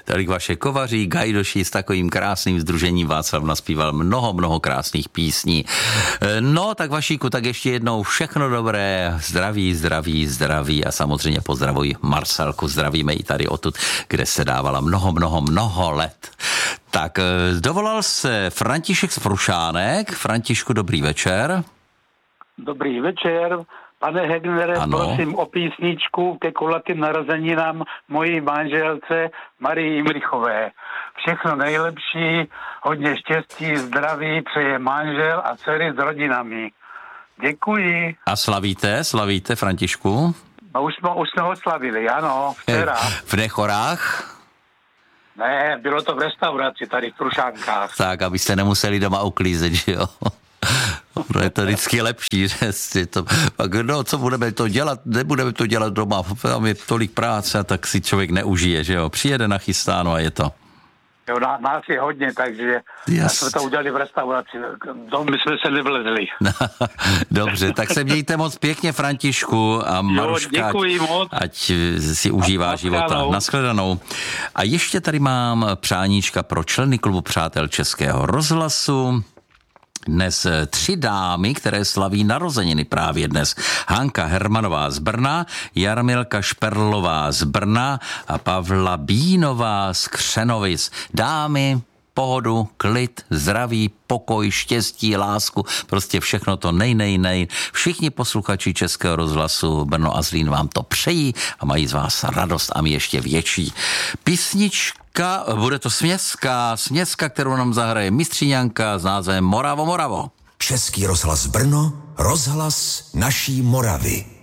Tolik vaše Kovaří, Gajdoši s takovým krásným sdružením Václav naspíval mnoho krásných písní. No, tak Vašíku, tak ještě jednou všechno dobré, zdraví a samozřejmě pozdravuji Marcelku, zdravíme i tady odtud, kde se dávala mnoho let. Tak dovolal se František z Prušánek. Františku, dobrý večer. Dobrý večer. Pane Hegnere, ano. Prosím o písničku ke kulatým narozeninám mojí manželce Marii Imrichové. Všechno nejlepší, hodně štěstí, zdraví přeje manžel a dcery s rodinami. Děkuji. A slavíte, Františku? No, už jsme ho slavili, ano, včera. V Nechorách? Ne, bylo to v restauraci tady v Prušánkách. Tak, abyste nemuseli doma uklízet, že jo? No, je to vždycky lepší, že si to... No, co budeme to dělat? Nebudeme to dělat doma, tam je tolik práce, tak si člověk neužije, že jo? Přijede nachystáno a je to. Jo, nás je hodně, takže jsme to udělali v restauraci. My jsme se nevlezli. Dobře, tak se mějte moc pěkně, Františku, a Maruška, děkuji moc. ať si užívá života. Nashledanou. A ještě tady mám přáníčka pro členy klubu Přátel Českého rozhlasu. Dnes 3 dámy, které slaví narozeniny právě dnes. Hanka Hermanová z Brna, Jarmilka Šperlová z Brna a Pavla Bínová z Křenovic. Dámy, pohodu, klid, zdraví, pokoj, štěstí, lásku, prostě všechno to nej. Všichni posluchači Českého rozhlasu Brno a Zlín vám to přejí a mají z vás radost a my ještě větší. Písnička, bude to směska, kterou nám zahraje Mistříňanka s názvem Moravo. Český rozhlas Brno, rozhlas naší Moravy.